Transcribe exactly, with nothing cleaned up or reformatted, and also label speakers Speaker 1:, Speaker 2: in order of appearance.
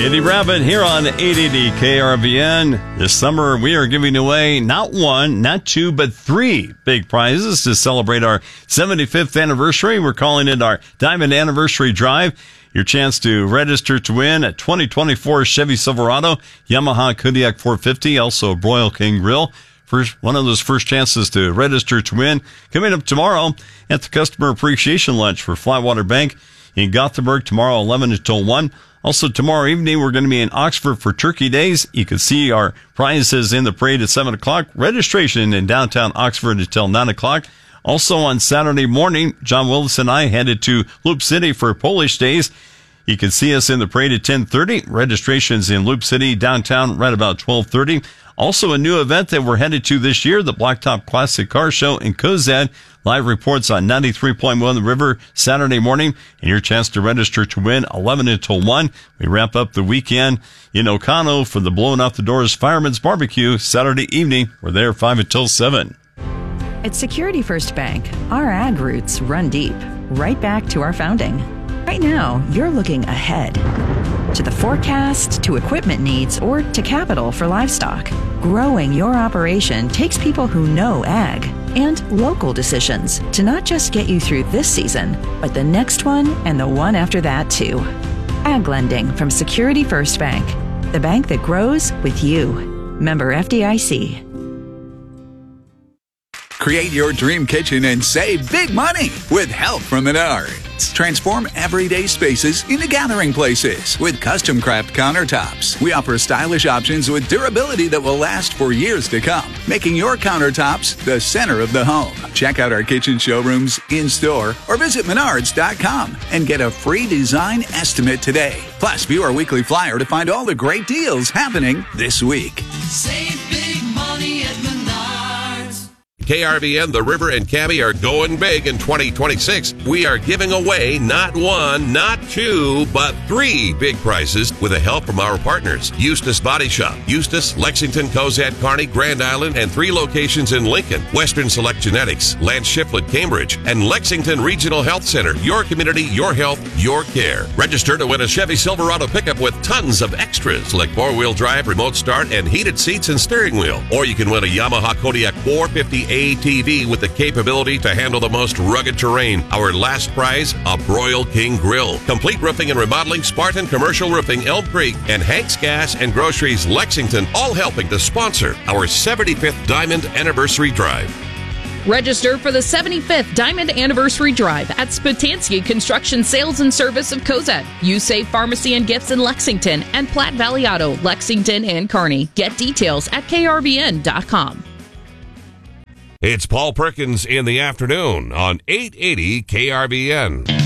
Speaker 1: Eddie Rabbit here on eight eighty K R V N. This summer, we are giving away not one, not two, but three big prizes to celebrate our seventy-fifth anniversary. We're calling it our Diamond Anniversary Drive. Your chance to register to win a twenty twenty-four Chevy Silverado, Yamaha Kodiak four fifty, also a Broil King Grill. First, one of those first chances to register to win coming up tomorrow at the Customer Appreciation Lunch for Flatwater Bank in Gothenburg tomorrow, eleven until one. Also, tomorrow evening, we're going to be in Oxford for Turkey Days. You can see our prizes in the parade at seven o'clock. Registration in downtown Oxford until nine o'clock. Also, on Saturday morning, John Willis and I headed to Loop City for Polish Days. You can see us in the parade at ten thirty. Registrations in Loop City downtown right about twelve thirty. Also, a new event that we're headed to this year, the Blacktop Classic Car Show in Cozad. Live reports on ninety-three point one The River Saturday morning, and your chance to register to win eleven until one. We wrap up the weekend in Okano for the Blowing Out the Doors Fireman's Barbecue Saturday evening. We're there five until seven.
Speaker 2: At Security First Bank, our ag roots run deep, right back to our founding. Right now, you're looking ahead to the forecast, to equipment needs, or to capital for livestock. Growing your operation takes people who know ag and local decisions to not just get you through this season, but the next one and the one after that too. Ag lending from Security First Bank, the bank that grows with you. Member F D I C.
Speaker 3: Create your dream kitchen and save big money with help from Menards. Transform everyday spaces into gathering places with custom craft countertops. We offer stylish options with durability that will last for years to come, making your countertops the center of the home. Check out our kitchen showrooms in-store or visit menards dot com and get a free design estimate today. Plus, view our weekly flyer to find all the great deals happening this week.
Speaker 4: Save big money at Menards.
Speaker 5: K R V N, The River, and Cabby are going big in twenty twenty-six. We are giving away not one, not two, but three big prizes with the help from our partners. Eustis Body Shop, Eustis, Lexington, Cozad, Kearney, Grand Island, and three locations in Lincoln. Western Select Genetics, Lance Shiflett, Cambridge, and Lexington Regional Health Center. Your community, your health, your care. Register to win a Chevy Silverado pickup with tons of extras like four-wheel drive, remote start, and heated seats and steering wheel. Or you can win a Yamaha Kodiak four fifty A T V with the capability to handle the most rugged terrain. Our last prize, a Broil King Grill. Complete Roofing and Remodeling, Spartan Commercial Roofing, Elm Creek, and Hank's Gas and Groceries, Lexington, all helping to sponsor our seventy-fifth Diamond Anniversary Drive.
Speaker 6: Register for the seventy-fifth Diamond Anniversary Drive at Spatansky Construction Sales and Service of Cozad, USAFE Pharmacy and Gifts in Lexington, and Platte Valley Auto, Lexington and Kearney. Get details at K R V N dot com.
Speaker 5: It's Paul Perkins in the afternoon on eight eighty K R V N.